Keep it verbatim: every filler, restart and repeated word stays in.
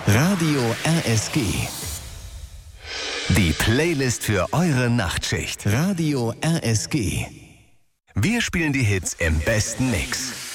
Radio R S G. Die Playlist für eure Nachtschicht. Radio R S G. Wir spielen die Hits im besten Mix.